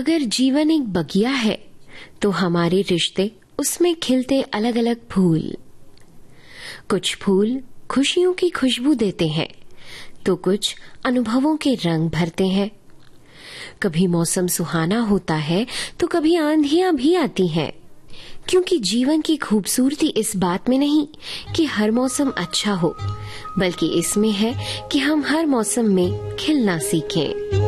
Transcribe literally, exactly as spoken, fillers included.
अगर जीवन एक बगिया है तो हमारे रिश्ते उसमें खिलते अलग अलग फूल। कुछ फूल खुशियों की खुशबू देते हैं तो कुछ अनुभवों के रंग भरते हैं। कभी मौसम सुहाना होता है तो कभी आंधियां भी आती हैं, क्योंकि जीवन की खूबसूरती इस बात में नहीं कि हर मौसम अच्छा हो, बल्कि इसमें है कि हम हर मौसम में खिलना सीखें।